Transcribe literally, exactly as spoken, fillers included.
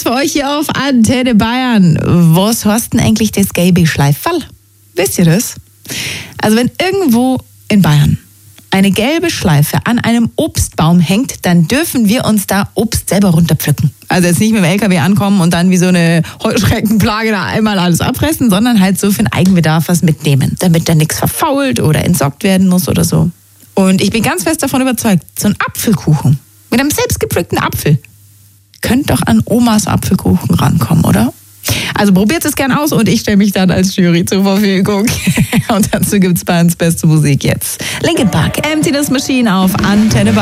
für euch hier auf Antenne Bayern. Was heißt denn eigentlich das gelbe Schleiferl? Wisst ihr das? Also wenn irgendwo in Bayern eine gelbe Schleife an einem Obstbaum hängt, dann dürfen wir uns da Obst selber runterpflücken. Also jetzt nicht mit dem L K W ankommen und dann wie so eine Heuschreckenplage da einmal alles abfressen, sondern halt so für den Eigenbedarf was mitnehmen, damit da nichts verfault oder entsorgt werden muss oder so. Und ich bin ganz fest davon überzeugt, so ein Apfelkuchen mit einem selbstgepflückten Apfel könnte doch an Omas Apfelkuchen rankommen, oder? Also probiert es gern aus und ich stelle mich dann als Jury zur Verfügung. Und dazu gibt's bei uns beste Musik jetzt. Linkin Park, Emptiness Machine auf Antenne Bayern.